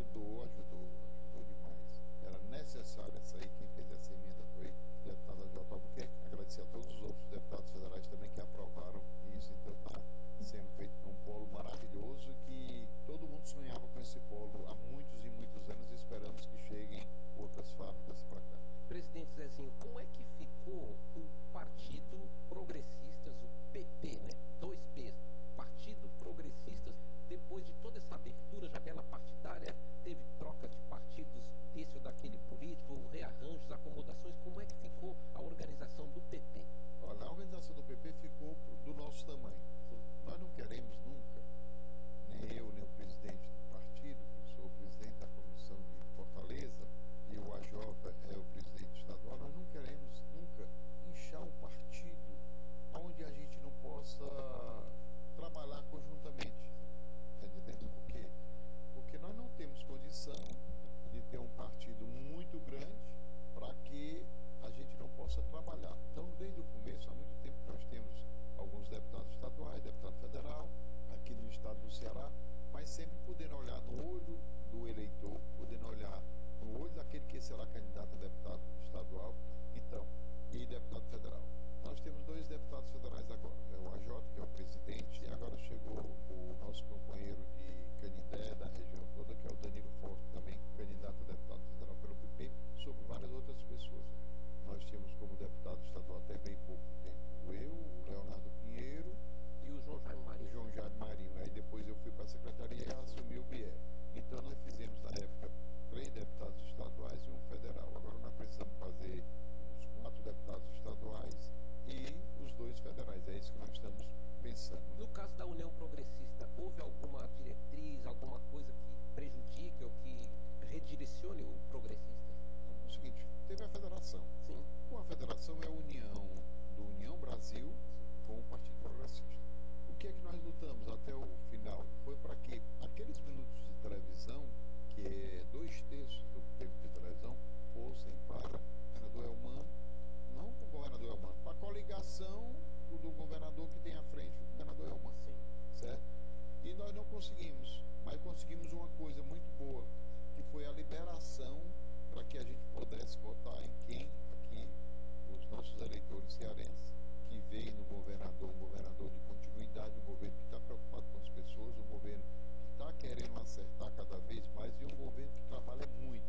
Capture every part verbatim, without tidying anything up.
Ajudou, ajudou, ajudou demais. Era necessário essa aí, quem fez essa emenda foi o deputado J. Albuquerque. Agradecer a todos os outros deputados federais também que aprovaram isso. Então está sendo feito um polo maravilhoso que todo mundo sonhava com esse polo há muitos e muitos anos e esperamos que cheguem outras fábricas para cá. Presidente Zezinho, como é que ficou o Partido Progressistas, o P P, né? Dois P's, Partido Progressistas, depois de toda essa abertura, janela partidária, teve troca de partidos desse ou daquele político, rearranjos, acomodações, como é que ficou a organização do P P? Olha, a organização do P P ficou do nosso tamanho. Nós não queremos nunca, nem eu, nem o presidente do partido, eu sou o presidente da Comissão de Fortaleza, e o A J é o presidente estadual, nós não queremos nunca inchar um partido onde a gente não possa trabalhar conjuntamente. Está entendendo por quê? Porque nós não temos condição de ter um partido muito grande para que a gente não possa trabalhar. Então, desde o começo, há muito tempo, nós temos alguns deputados estaduais, deputado federal, aqui no estado do Ceará, mas sempre podendo olhar no olho do eleitor, podendo olhar no olho daquele que será candidato a deputado estadual, então, e deputado federal. Nós temos dois deputados federais agora, é o A J, que é o presidente, e agora chegou o nosso companheiro de Canindé, da região toda, que é o Danilo Forte, também candidato a deputado federal pelo P P, sobre várias outras pessoas. Nós tínhamos como deputado estadual até bem pouco tempo eu, o Leonardo Pinheiro e o João Jaime Marinho. O João Jaime Marinho. Aí depois eu fui para a secretaria e assumi o Bier. Então nós fizemos na época três deputados estaduais e um federal. Agora nós precisamos fazer os quatro deputados estaduais e os dois federais. É isso que nós estamos pensando. No caso da União Progressista, houve alguma diretriz, alguma coisa que prejudique ou que redirecione o progressista? É o seguinte, teve a federação. Sim. Com a federação é a união do União Brasil com o Partido Progressista. O que é que nós lutamos até o final? Foi para que aqueles minutos de televisão, que é dois terços do tempo de televisão, fossem para o governador Elmano, não para o governador Elmano, para a coligação do, do governador que tem à frente o governador Elmano. Sim. Certo? E nós não conseguimos, mas conseguimos uma coisa muito boa, que foi a liberação para que a gente pudesse votar em quem aqui, os nossos eleitores cearenses, que veem no governador um governador de continuidade, um governo que está preocupado com as pessoas, um governo que está querendo acertar cada vez mais e um governo que trabalha muito.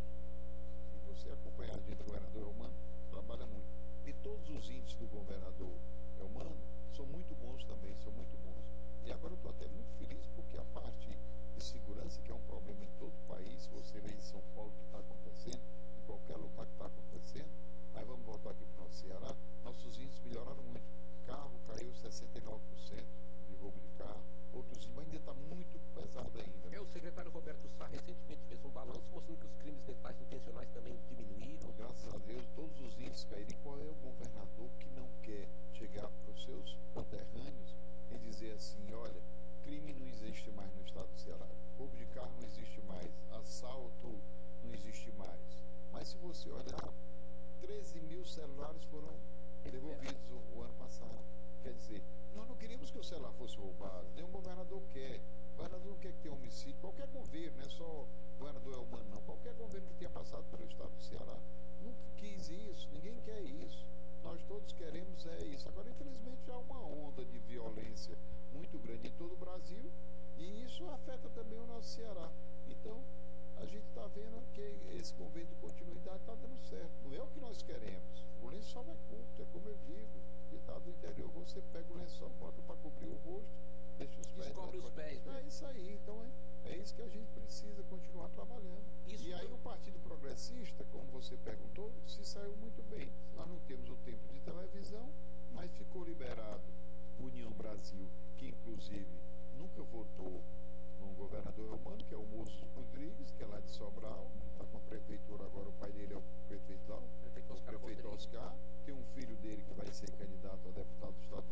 Se você acompanhar a gente do governador Elmano, trabalha muito. E todos os índices do governador Elmano são muito bons também, são muito bons. E agora eu estou até muito feliz porque a parte de segurança, que é um problema em todo o país, você vê em São Paulo que está acontecendo, em qualquer lugar que está acontecendo, mas vamos voltar aqui para o nosso Ceará, nossos índices melhoraram muito. Carro caiu sessenta e nove por cento de roubo de carro, outros índices, mas ainda está muito pesado ainda. É, o secretário Roberto Sá recentemente fez um balanço mostrando que os crimes letais intencionais também diminuíram. Graças a Deus, todos os índices caíram. E qual é o governador que não quer chegar para os seus conterrâneos e dizer assim, olha, crime não existe mais no estado do Ceará, roubo de carro não existe mais, assalto não existe mais. Mas se você olhar, treze mil celulares foram devolvidos o, o ano passado. Quer dizer, nós não queríamos que o celular fosse roubado, nenhum governador quer. O governador não quer que tenha homicídio, qualquer governo, não é só o governador Elmano, não. Qualquer governo que tenha passado pelo estado do Ceará nunca quis isso, ninguém quer isso. Nós todos queremos é isso. Agora, infelizmente, já há uma onda de violência muito grande em todo o Brasil e isso afeta também o nosso Ceará. Então, a gente está vendo que esse governo de continuidade está dando certo. Não é o que nós queremos. O lençol é curto, é como eu digo, que está do interior. Você pega o lençol, bota para cobrir o rosto, deixa os pés. Descobre os pés, né? É isso aí. Então, é, é isso que a gente precisa continuar trabalhando. Isso e aí o Partido Progressista, como você perguntou, se saiu muito bem. Nós não temos o tempo de televisão, mas ficou liberado União Brasil, que inclusive nunca votou no governador Elmano, que é o Moço Rodrigues, que é lá de Sobral, está com a prefeitura agora, o pai dele é o prefeito lá, prefeito Oscar, o prefeito Oscar, tem um filho dele que vai ser candidato a deputado estadual.